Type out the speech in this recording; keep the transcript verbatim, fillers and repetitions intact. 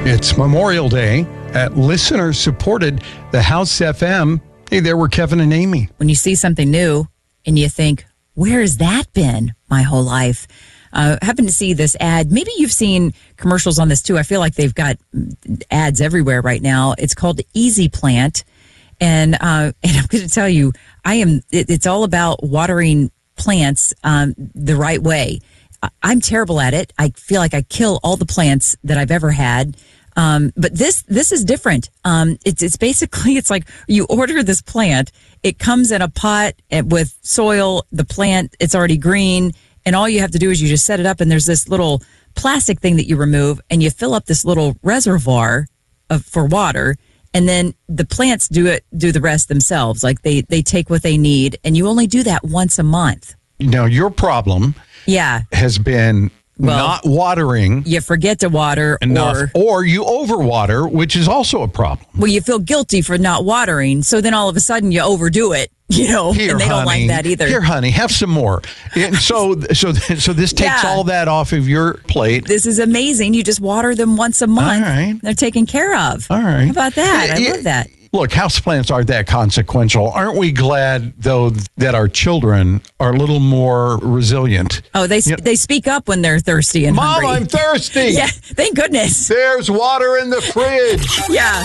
It's Memorial Day at listeners supported the House F M. Hey, there were Kevin and Amy. When you see something new and you think, where has that been my whole life? Uh, happened to see this ad. Maybe you've seen commercials on this too. I feel like they've got ads everywhere right now. It's called Easy Plant. And, uh, and I'm going to tell you, I am, it, it's all about watering plants um, the right way. I'm terrible at it. I feel like I kill all the plants that I've ever had. Um, but this, this is different. Um, it's, it's basically, it's like you order this plant. It comes in a pot with soil. The plant, it's already green. And all you have to do is you just set it up and there's this little plastic thing that you remove and you fill up this little reservoir of, for water. And then the plants do it, do the rest themselves. Like they, they take what they need and you only do that once a month. Now, your problem yeah. has been well, not watering. You forget to water enough, or, or you overwater, which is also a problem. Well, you feel guilty for not watering. So then all of a sudden you overdo it, you know, Here, and they honey, don't like that either. Here, honey, have some more. And so, so, so this takes Yeah. all that off of your plate. This is amazing. You just water them once a month. All right. They're taken care of. All right. How about that? I Yeah, love that. Look, houseplants aren't that consequential. Aren't we glad, though, that our children are a little more resilient? Oh, they You know, they speak up when they're thirsty and Mom, hungry. I'm thirsty. Yeah, thank goodness. There's water in the fridge. Yeah.